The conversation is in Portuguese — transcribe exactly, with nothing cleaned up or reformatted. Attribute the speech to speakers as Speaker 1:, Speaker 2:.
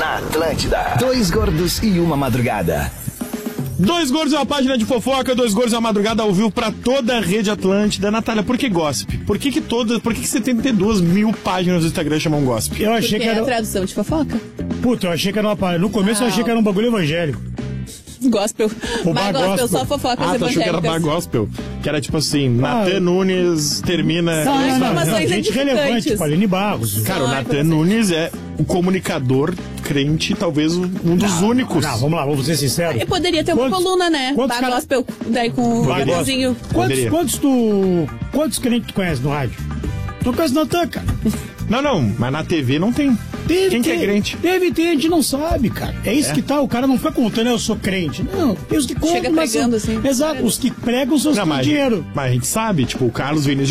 Speaker 1: Na Atlântida. Dois gordos e uma madrugada.
Speaker 2: Dois gordos é uma página de fofoca, dois gordos é uma madrugada ao vivo pra toda a rede Atlântida. Natália, por que gossip? Por que que todas, por que que setenta e duas mil páginas do Instagram chamam gossip?
Speaker 3: Eu achei
Speaker 4: Porque
Speaker 3: que era...
Speaker 4: é a tradução de fofoca.
Speaker 3: Puta, eu achei que era uma página. No começo
Speaker 4: Ah.
Speaker 3: eu achei que era um bagulho evangélico.
Speaker 4: Gospel.
Speaker 3: O
Speaker 4: Mas
Speaker 3: bar
Speaker 4: gospel,
Speaker 3: gospel.
Speaker 4: só fofocas
Speaker 2: Ah, tu achou que era
Speaker 4: evangélicas.
Speaker 2: bar gospel? Que era tipo assim, Natan Nunes termina...
Speaker 4: São
Speaker 3: Não, não,
Speaker 4: informações
Speaker 3: gente relevante,
Speaker 4: edificantes.
Speaker 3: tipo Aline Barros.
Speaker 2: Cara, o
Speaker 4: São
Speaker 2: Natan
Speaker 4: informações.
Speaker 2: Nunes é um comunicador crente, talvez um dos únicos.
Speaker 3: Não, vamos lá, vamos ser sinceros.
Speaker 4: E poderia ter uma
Speaker 3: Quantos-
Speaker 4: coluna, né?
Speaker 3: quantos
Speaker 4: Bar
Speaker 3: cara-
Speaker 4: gospel, daí com o
Speaker 2: Bar
Speaker 4: Gabrielzinho.
Speaker 3: Quantos,
Speaker 2: Poderia.
Speaker 3: quantos tu... Quantos crentes tu conhece no rádio? Tu conhece Natan, cara?
Speaker 2: Não, não, mas na T V não tem.
Speaker 3: Deve
Speaker 2: Quem que
Speaker 3: ter,
Speaker 2: é crente?
Speaker 3: Deve ter, a gente não sabe, cara. É isso
Speaker 2: É?
Speaker 3: que tá, o cara não fica contando, eu sou crente. Não, tem os que contam,
Speaker 4: Chega
Speaker 3: mas são-
Speaker 4: pregando, assim.
Speaker 3: Exato, os que pregam são os que
Speaker 2: Não,
Speaker 3: têm
Speaker 2: mas,
Speaker 3: dinheiro.
Speaker 2: mas a gente sabe, tipo, o Carlos Vinícius